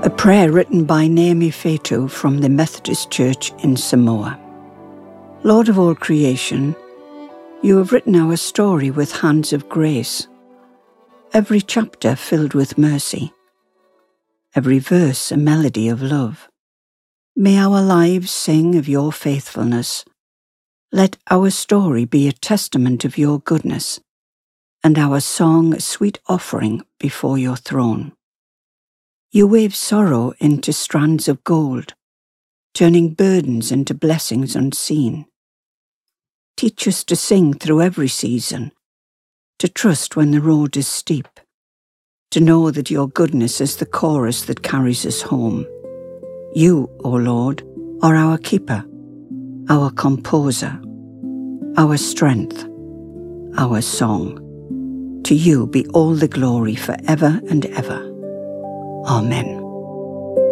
A prayer written by Naomi Fatu from the Methodist Church in Samoa. Lord of all creation, you have written our story with hands of grace, every chapter filled with mercy, every verse a melody of love. May our lives sing of your faithfulness. Let our story be a testament of your goodness, and our song a sweet offering before your throne. You weave sorrow into strands of gold, turning burdens into blessings unseen. Teach us to sing through every season, to trust when the road is steep, to know that your goodness is the chorus that carries us home. You, O Lord, are our keeper, our composer, our strength, our song. To you be all the glory forever and ever. Amen.